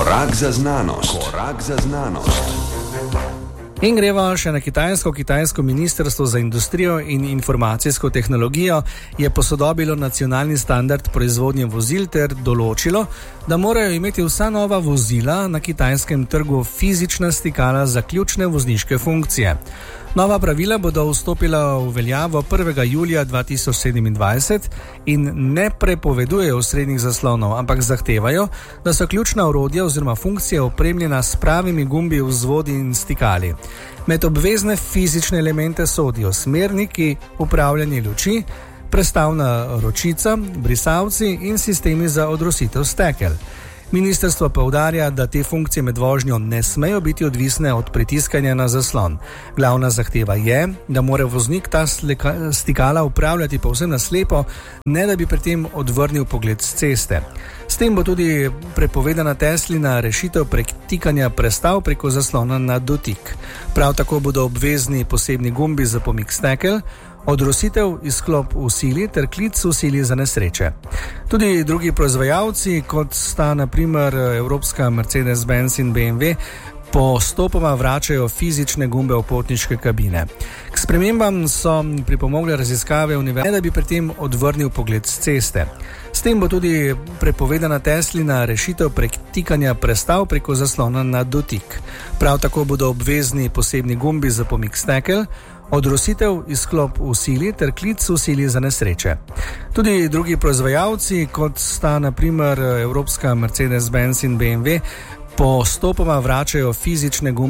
Korak za znanost. Korak za znanost. In greva še na Kitajsko. Kitajsko ministrstvo za industrijo in informacijsko tehnologijo je posodobilo nacionalni standard proizvodnje vozil ter določilo, da morajo imeti vsa nova vozila na kitajskem trgu fizična stikala za ključne vozniške funkcije. Nova pravila bodo vstopila v veljavo 1. julija 2027 in ne prepovedujejo osrednjih zaslonov, ampak zahtevajo, da so ključna orodja oziroma funkcije opremljena s pravimi gumbi, vzvodi in stikali. Med obvezne fizične elemente sodijo smerniki, upravljanje luči, prestavna ročica, brisalci in sistemi za odrositev stekel. Ministrstvo poudarja, da te funkcije med vožnjo ne smejo biti odvisne od pritiskanja na zaslon. Glavna zahteva je, da mora voznik ta stikala upravljati povsem na slepo, ne da bi pri tem odvrnil pogled s ceste. S tem bo tudi prepovedana Teslina rešitev pretikanja prestav preko zaslona na dotik. Prav tako bodo obvezni posebni gumbi za pomik stekel, odrositev, izklop v sili ter klic v sili za nesreče. Tudi drugi proizvajalci, kot sta na primer evropska Mercedes-Benz in BMW, postopoma vračajo fizične gumbe v potniške kabine. K spremembam so pripomogle raziskave univerze, da bi pri tem odvrnil pogled s ceste. S tem bo tudi prepovedana Teslina rešitev pretikanja prestav preko zaslona na dotik. Prav tako bodo obvezni posebni gumbi za pomik stekel, odrositev, izklop v sili ter klic v sili za nesreče. Tudi drugi proizvajalci, kot sta na primer evropska Mercedes-Benz in BMW, postopoma vračajo fizične gumbe